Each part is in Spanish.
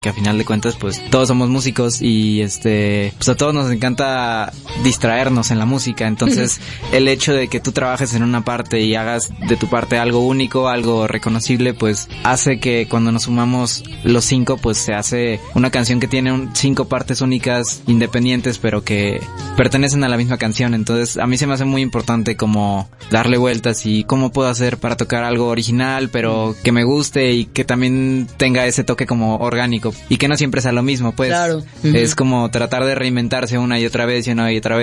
que a final de cuentas pues todos somos músicos y pues a todos nos encanta distraernos en la música, entonces el hecho de que tú trabajes en una parte y hagas de tu parte algo único, algo reconocible, pues hace que cuando nos sumamos los 5 pues se hace una canción que tiene 5 partes únicas, independientes, pero que pertenecen a la misma canción. Entonces a mí se me hace muy importante como darle vueltas y cómo puedo hacer para tocar algo original pero que me guste y que también tenga ese toque como orgánico y que no siempre sea lo mismo, pues. Claro. Es como tratar de reinventarse una y otra vez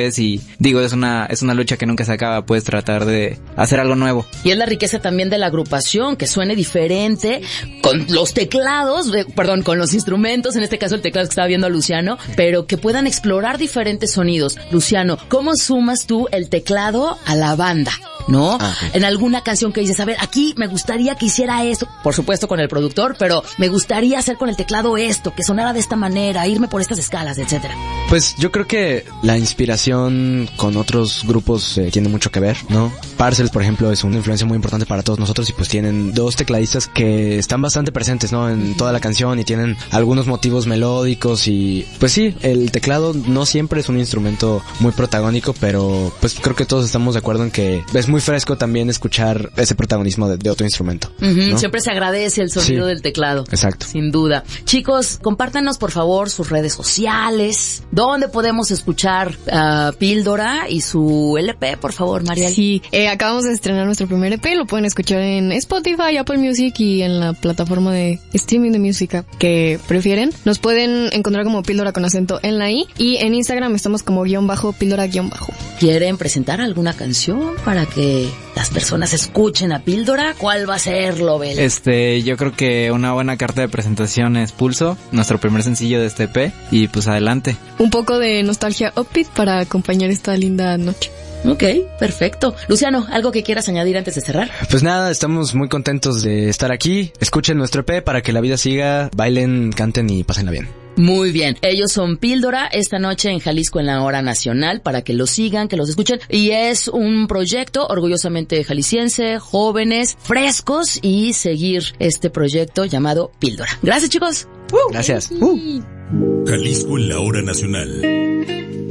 y digo, es una lucha que nunca se acaba, pues, tratar de hacer algo nuevo. Y es la riqueza también de la agrupación, que suene diferente con los teclados, con los instrumentos, en este caso el teclado que estaba viendo a Luciano, pero que puedan explorar diferentes sonidos. Luciano, ¿cómo sumas tú el teclado a la banda? ¿No? Okay. En alguna canción que dices, a ver, aquí me gustaría que hiciera esto, por supuesto con el productor, pero me gustaría hacer con el teclado esto, que sonara de esta manera, irme por estas escalas, etcétera. Pues yo creo que la inspiración con otros grupos tiene mucho que ver, ¿no? Parcels, por ejemplo, es una influencia muy importante para todos nosotros y pues tienen 2 tecladistas que están bastante presentes, ¿no? En toda la canción y tienen algunos motivos melódicos y pues sí, el teclado no siempre es un instrumento muy protagónico, pero pues creo que todos estamos de acuerdo en que es muy fresco también escuchar ese protagonismo de otro instrumento, ¿no? Siempre se agradece el sonido del teclado. Exacto. Sin duda. Chicos, compártanos por favor sus redes sociales, dónde podemos escuchar Píldora y su LP, por favor, Mariel. Sí, acabamos de estrenar nuestro primer EP, lo pueden escuchar en Spotify, Apple Music y en la plataforma de streaming de música que prefieren. Nos pueden encontrar como Píldora con acento en la I y en Instagram estamos como _Píldora_. ¿Quieren presentar alguna canción para que las personas escuchen a Píldora? ¿Cuál va a ser, Lobel? Yo creo que una buena carta de presentación es Pulso, nuestro primer sencillo de este EP, y pues adelante. Un poco de nostalgia upbeat para acompañar esta linda noche. Ok, perfecto. Luciano, ¿algo que quieras añadir antes de cerrar? Pues nada, estamos muy contentos de estar aquí. Escuchen nuestro EP para que la vida siga, bailen, canten y pásenla bien. Muy bien. Ellos son Píldora, esta noche en Jalisco en la Hora Nacional, para que los sigan, que los escuchen. Y es un proyecto orgullosamente jalisciense, jóvenes, frescos, y seguir este proyecto llamado Píldora. Gracias, chicos. Gracias. Jalisco en la Hora Nacional.